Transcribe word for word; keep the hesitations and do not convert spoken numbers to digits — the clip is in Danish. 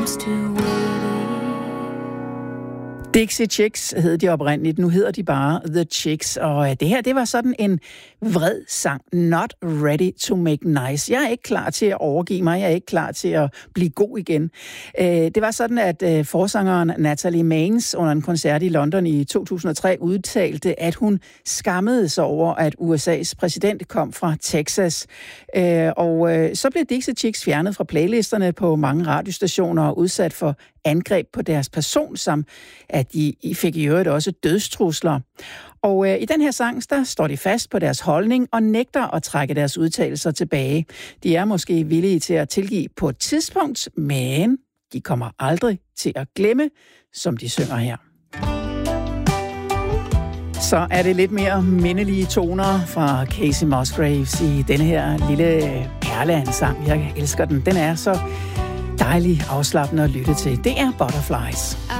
seems too weighty. Dixie Chicks hed de oprindeligt, nu hedder de bare The Chicks, og det her, det var sådan en vred sang, Not Ready to Make Nice. Jeg er ikke klar til at overgive mig, jeg er ikke klar til at blive god igen. Det var sådan, at forsangeren Natalie Maines under en koncert i London i to tusind og tre udtalte, at hun skammede sig over, at U S A's præsident kom fra Texas. Og så blev Dixie Chicks fjernet fra playlisterne på mange radiostationer og udsat for angreb på deres person, som at de fik i øvrigt også dødstrusler. Og øh, i den her sang, der står de fast på deres holdning og nægter at trække deres udtalelser tilbage. De er måske villige til at tilgive på et tidspunkt, men de kommer aldrig til at glemme, som de synger her. Så er det lidt mere mindelige toner fra Casey Musgraves i denne her lille perle af en sang. Jeg elsker den. Den er så dejlig afslappende at lytte til. Det er Butterflies.